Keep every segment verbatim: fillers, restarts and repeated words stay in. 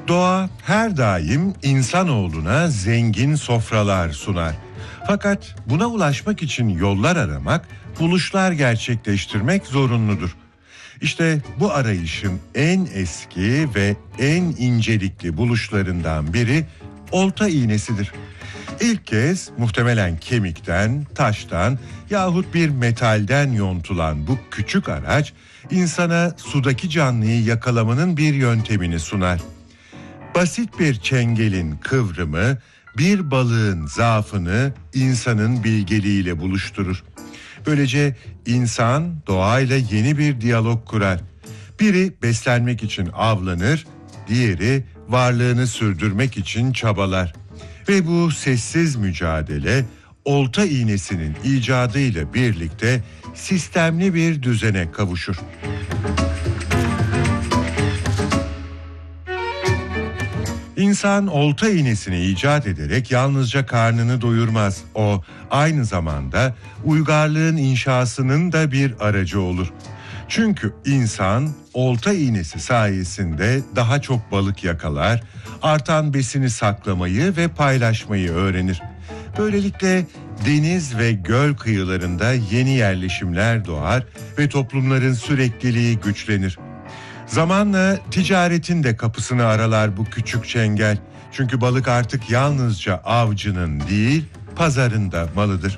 Doğa her daim insanoğluna zengin sofralar sunar. Fakat buna ulaşmak için yollar aramak, buluşlar gerçekleştirmek zorunludur. İşte bu arayışın en eski ve en incelikli buluşlarından biri olta iğnesidir. İlk kez muhtemelen kemikten, taştan yahut bir metalden yontulan bu küçük araç insana sudaki canlıyı yakalamanın bir yöntemini sunar. Basit bir çengelin kıvrımı bir balığın zaafını insanın bilgeliğiyle buluşturur. Böylece insan doğayla yeni bir diyalog kurar. Biri beslenmek için avlanır, diğeri varlığını sürdürmek için çabalar. Ve bu sessiz mücadele olta iğnesinin icadıyla birlikte sistemli bir düzene kavuşur. İnsan olta iğnesini icat ederek yalnızca karnını doyurmaz. O aynı zamanda uygarlığın inşasının da bir aracı olur. Çünkü insan olta iğnesi sayesinde daha çok balık yakalar, artan besini saklamayı ve paylaşmayı öğrenir. Böylelikle deniz ve göl kıyılarında yeni yerleşimler doğar ve toplumların sürekliliği güçlenir. Zamanla ticaretin de kapısını aralar bu küçük çengel. Çünkü balık artık yalnızca avcının değil, pazarın da malıdır.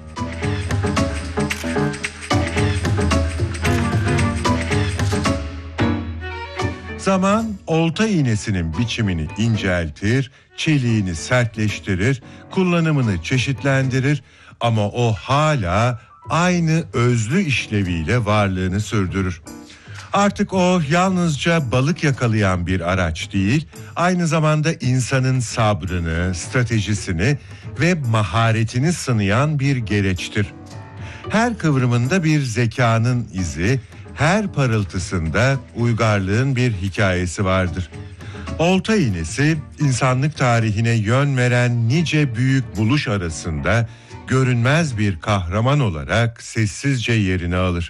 Zaman olta iğnesinin biçimini inceltir, çeliğini sertleştirir, kullanımını çeşitlendirir ama o hala aynı özlü işleviyle varlığını sürdürür. Artık o yalnızca balık yakalayan bir araç değil, aynı zamanda insanın sabrını, stratejisini ve maharetini sınayan bir gereçtir. Her kıvrımında bir zekanın izi, her parıltısında uygarlığın bir hikayesi vardır. Olta iğnesi, insanlık tarihine yön veren nice büyük buluş arasında görünmez bir kahraman olarak sessizce yerini alır.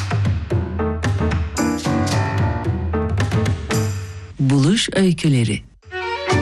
Buluş öyküleri.